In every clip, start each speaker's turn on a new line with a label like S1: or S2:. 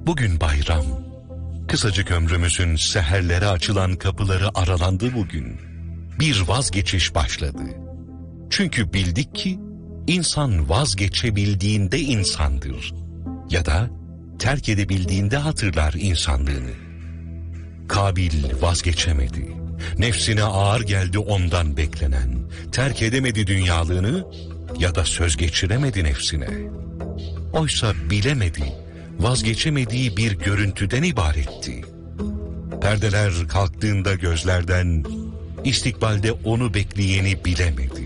S1: Bugün bayram. Kısacık ömrümüzün seherlere açılan kapıları aralandı bugün. Bir vazgeçiş başladı. Çünkü bildik ki insan vazgeçebildiğinde insandır. Ya da terk edebildiğinde hatırlar insanlığını. Kabil vazgeçemedi. Nefsine ağır geldi ondan beklenen. Terk edemedi dünyalığını ya da söz geçiremedi nefsine. Oysa bilemedi, vazgeçemediği bir görüntüden ibaretti. Perdeler kalktığında gözlerden, istikbalde onu bekleyeni bilemedi.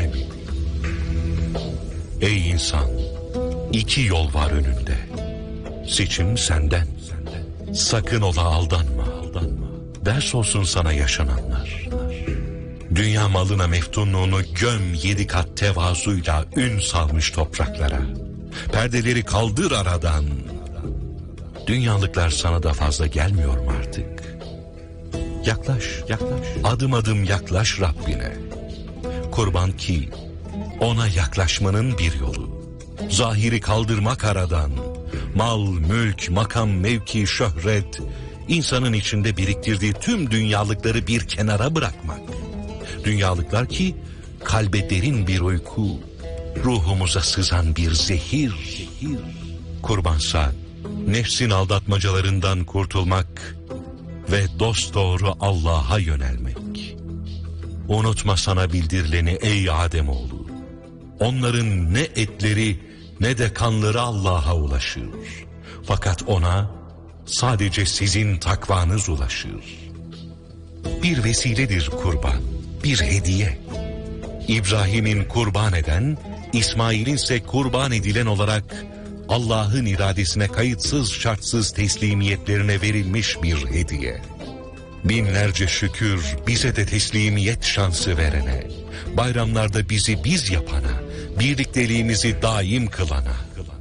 S1: Ey insan, iki yol var önünde. Seçim senden. Sakın ola aldanma. Ders olsun sana yaşananlar. Dünya malına meftunluğunu göm 7 kat tevazuyla ün salmış topraklara. Perdeleri kaldır aradan. Dünyalıklar sana da fazla gelmiyor mu artık? Yaklaş. Adım adım yaklaş Rabbine. Kurban ki ona yaklaşmanın bir yolu. Zahiri kaldırmak aradan. Mal, mülk, makam, mevki, şöhret, insanın içinde biriktirdiği tüm dünyalıkları bir kenara bırakmak. Dünyalıklar ki kalbe derin bir uyku, ruhumuza sızan bir zehir. Kurbansa nefsin aldatmacalarından kurtulmak ve dosdoğru Allah'a yönelmek. Unutma sana bildirileni ey Ademoğlu. Onların ne etleri ne de kanları Allah'a ulaşır. Fakat ona sadece sizin takvanız ulaşır. Bir vesiledir kurban, bir hediye. İbrahim'in kurban eden, İsmail'in ise kurban edilen olarak Allah'ın iradesine kayıtsız şartsız teslimiyetlerine verilmiş bir hediye. Binlerce şükür bize de teslimiyet şansı verene, bayramlarda bizi biz yapana, birlikteliğimizi daim kılana.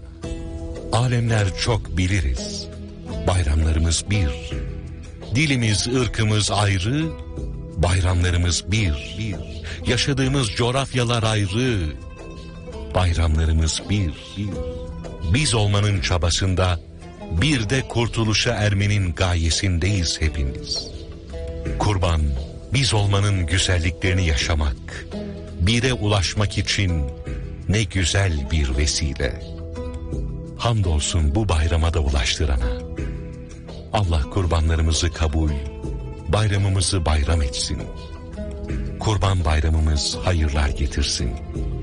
S1: Alemler çok biliriz, bayramlarımız bir. Dilimiz, ırkımız ayrı, bayramlarımız bir. Yaşadığımız coğrafyalar ayrı, bayramlarımız bir. Biz olmanın çabasında, bir de kurtuluşa ermenin gayesindeyiz hepimiz. Kurban, biz olmanın güzelliklerini yaşamak, bire ulaşmak için ne güzel bir vesile. Hamdolsun bu bayrama da ulaştırana. Allah kurbanlarımızı kabul, bayramımızı bayram etsin. Kurban bayramımız hayırlar getirsin.